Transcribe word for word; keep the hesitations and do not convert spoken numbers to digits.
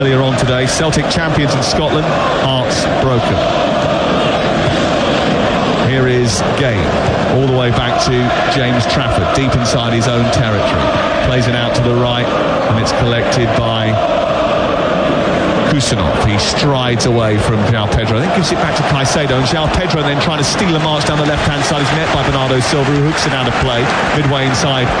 Earlier on today, Celtic champions in Scotland, hearts broken. Here is Gabe, all the way back to James Trafford, deep inside his own territory. Plays it out to the right, and it's collected by Kusanov. He strides away from João Pedro, then gives it back to Caicedo, and João Pedro then trying to steal a march down the left-hand side is met by Bernardo Silva, who hooks it out of play, midway inside